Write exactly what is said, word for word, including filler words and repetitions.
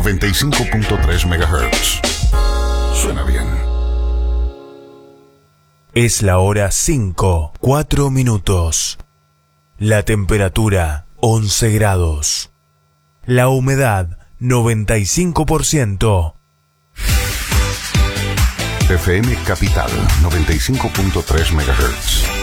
noventa y cinco punto tres megahertz. Suena bien. Es la hora cinco, cuatro minutos. La temperatura once grados. La humedad noventa y cinco por ciento. F M Capital noventa y cinco punto tres megahertz.